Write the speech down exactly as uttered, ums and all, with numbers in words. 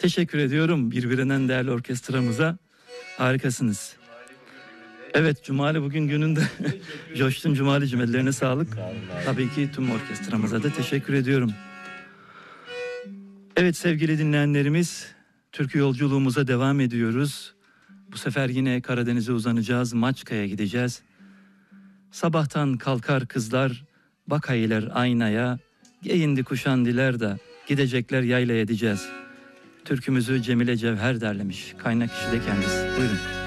Teşekkür ediyorum birbirinden değerli orkestramıza. Harikasınız. Evet, Cumali bugün gününde coştun Cumalicim, ellerine sağlık. Tabii ki tüm orkestramıza da teşekkür ediyorum. Evet sevgili dinleyenlerimiz, türkü yolculuğumuza devam ediyoruz. Bu sefer yine Karadeniz'e uzanacağız, Maçka'ya gideceğiz. Sabahtan kalkar kızlar, bakaylar aynaya, giyindi kuşandiler de gidecekler yaylaya diyeceğiz. Türkümüzü Cemile Cevher derlemiş, kaynak kişi de kendisi. Buyurun.